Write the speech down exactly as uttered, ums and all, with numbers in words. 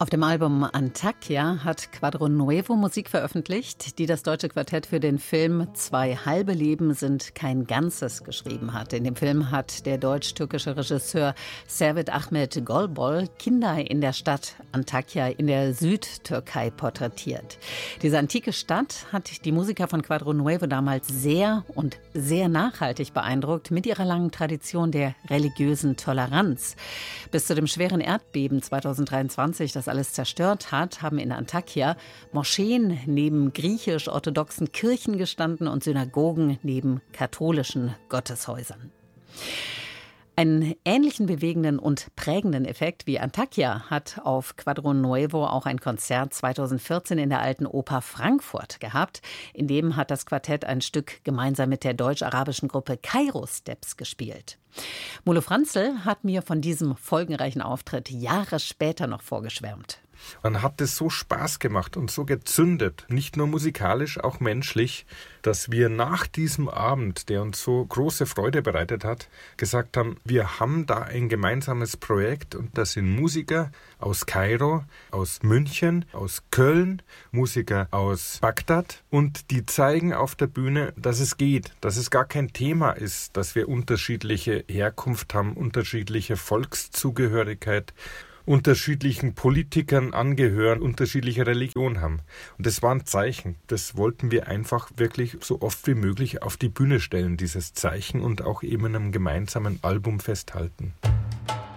Auf dem Album Antakya hat Quadro Nuevo Musik veröffentlicht, die das deutsche Quartett für den Film Zwei halbe Leben sind kein Ganzes geschrieben hat. In dem Film hat der deutsch-türkische Regisseur Servet Ahmet Golbol Kinder in der Stadt Antakya in der Südtürkei porträtiert. Diese antike Stadt hat die Musiker von Quadro Nuevo damals sehr und sehr nachhaltig beeindruckt mit ihrer langen Tradition der religiösen Toleranz. Bis zu dem schweren Erdbeben zweitausenddreiundzwanzig, das alles zerstört hat, haben in Antakya Moscheen neben griechisch-orthodoxen Kirchen gestanden und Synagogen neben katholischen Gotteshäusern. Einen ähnlichen bewegenden und prägenden Effekt wie Antakya hat auf Quadro Nuevo auch ein Konzert zweitausendvierzehn in der Alten Oper Frankfurt gehabt. In dem hat das Quartett ein Stück gemeinsam mit der deutsch-arabischen Gruppe Kairo Steps gespielt. Molo Franzl hat mir von diesem folgenreichen Auftritt Jahre später noch vorgeschwärmt. Man hat es so Spaß gemacht und so gezündet, nicht nur musikalisch, auch menschlich, dass wir nach diesem Abend, der uns so große Freude bereitet hat, gesagt haben, wir haben da ein gemeinsames Projekt und das sind Musiker aus Kairo, aus München, aus Köln, Musiker aus Bagdad und die zeigen auf der Bühne, dass es geht, dass es gar kein Thema ist, dass wir unterschiedliche Herkunft haben, unterschiedliche Volkszugehörigkeit, unterschiedlichen Politikern angehören, unterschiedliche Religion haben. Und das war ein Zeichen. Das wollten wir einfach wirklich so oft wie möglich auf die Bühne stellen, dieses Zeichen, und auch eben in einem gemeinsamen Album festhalten.